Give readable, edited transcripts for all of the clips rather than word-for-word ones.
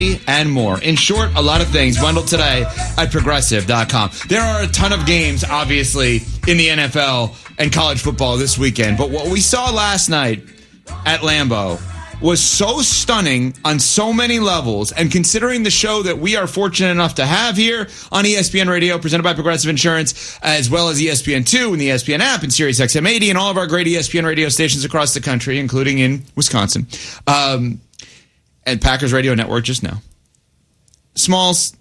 and more. In short, a lot of things bundled today at Progressive.com. There are a ton of games, obviously, in the NFL and college football this weekend. But what we saw last night at Lambeau was so stunning on so many levels. And considering the show that we are fortunate enough to have here on ESPN Radio, presented by Progressive Insurance, as well as ESPN2 and the ESPN app and Sirius XM 80 and all of our great ESPN radio stations across the country, including in Wisconsin. And Packers Radio Network just now. Smalls,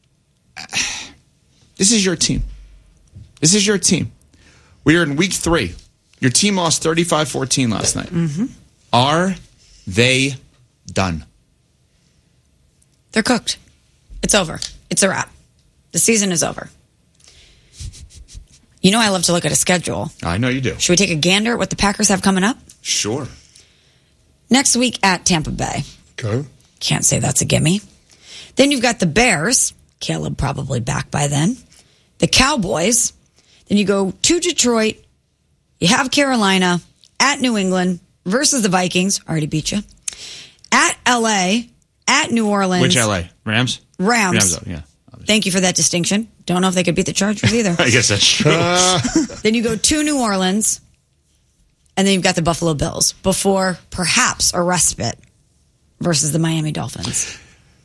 this is your team. This is your team. We are in week 3. Your team lost 35-14 last night. Mm-hmm. Are they done? They're cooked. It's over. It's a wrap. The season is over. You know I love to look at a schedule. I know you do. Should we take a gander at what the Packers have coming up? Sure. Next week at Tampa Bay. Okay. Can't say that's a gimme. Then you've got the Bears. Caleb probably back by then. The Cowboys. Then you go to Detroit. You have Carolina. At New England versus the Vikings. Already beat you. At L.A. At New Orleans. Which L.A.? Rams? Rams. Yeah. Thank you for that distinction. Don't know if they could beat the Chargers either. I guess that's true. Then you go to New Orleans. And then you've got the Buffalo Bills before perhaps a respite versus the Miami Dolphins.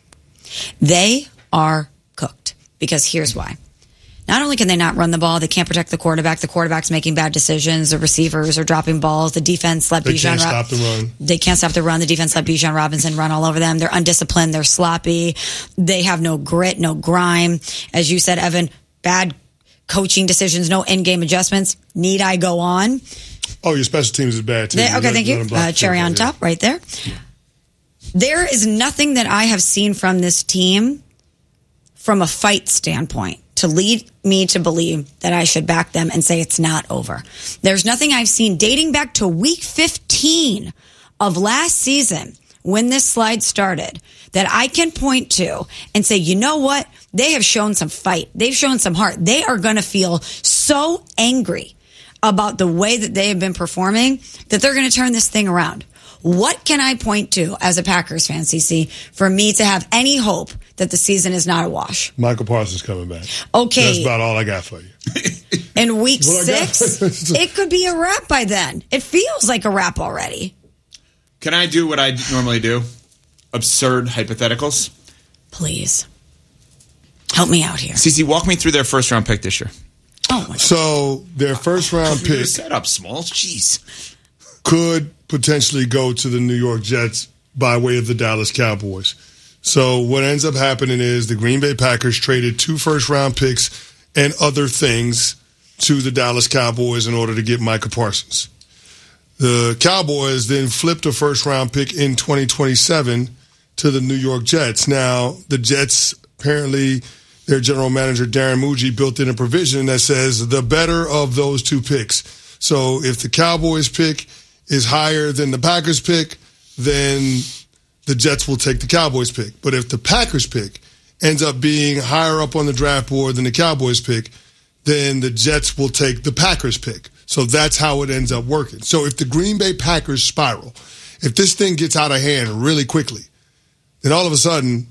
They are cooked because here's why. Not only can they not run the ball, they can't protect the quarterback. The quarterback's making bad decisions. The receivers are dropping balls. The defense let Bijan stop the run. They can't stop the run. The defense let Bijan Robinson run all over them. They're undisciplined. They're sloppy. They have no grit, no grime. As you said, Evan, bad coaching decisions, no in-game adjustments. Need I go on? Oh, your special teams is bad, too. Okay, thank you. Cherry on top right there. There is nothing that I have seen from this team from a fight standpoint to lead me to believe that I should back them and say it's not over. There's nothing I've seen dating back to week 15 of last season when this slide started that I can point to and say, you know what? They have shown some fight. They've shown some heart. They are going to feel so angry about the way that they have been performing that they're going to turn this thing around. What can I point to as a Packers fan, CC, for me to have any hope that the season is not a wash? Michael Parsons coming back. Okay. That's about all I got for you. In week 6, it could be a wrap by then. It feels like a wrap already. Can I do what I normally do? Absurd hypotheticals? Please. Help me out here. CC, walk me through their first-round pick this year. Oh, my God. So their first-round pick Set up, Smalls. Jeez. could potentially go to the New York Jets by way of the Dallas Cowboys. So what ends up happening is the Green Bay Packers traded 2 first-round picks and other things to the Dallas Cowboys in order to get Micah Parsons. The Cowboys then flipped a first-round pick in 2027 to the New York Jets. Now, the Jets, apparently, their general manager, Darren Muji, built in a provision that says the better of those 2 picks. So if the Cowboys pick is higher than the Packers pick, then the Jets will take the Cowboys pick. But if the Packers pick ends up being higher up on the draft board than the Cowboys pick, then the Jets will take the Packers pick. So that's how it ends up working. So if the Green Bay Packers spiral, if this thing gets out of hand really quickly, then all of a sudden,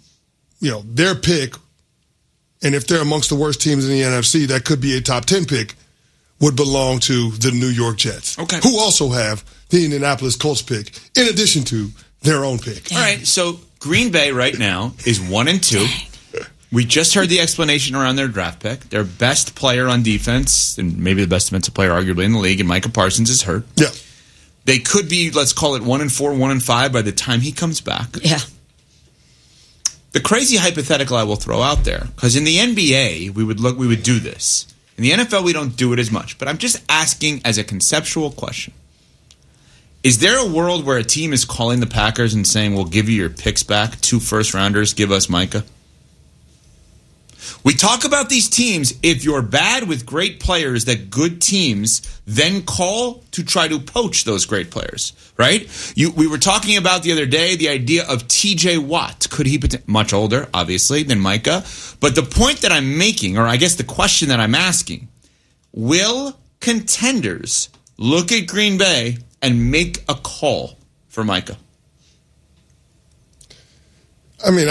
their pick, and if they're amongst the worst teams in the NFC, that could be a top 10 pick, would belong to the New York Jets, who also have the Indianapolis Colts pick, in addition to their own pick. All right, so Green Bay right now is 1-2. We just heard the explanation around their draft pick. Their best player on defense, and maybe the best defensive player arguably in the league, and Micah Parsons is hurt. Yeah. They could be, let's call it 1-4, 1-5 by the time he comes back. Yeah. The crazy hypothetical I will throw out there, because in the NBA, we would do this. In the NFL, we don't do it as much. But I'm just asking as a conceptual question. Is there a world where a team is calling the Packers and saying, we'll give you your picks back, 2 first-rounders, give us Micah? We talk about these teams, if you're bad with great players, that good teams then call to try to poach those great players, right? We were talking about the other day the idea of T.J. Watt. Could he be much older, obviously, than Micah? But the point that I'm making, or I guess the question that I'm asking, will contenders look at Green Bay and make a call for Micah? I mean,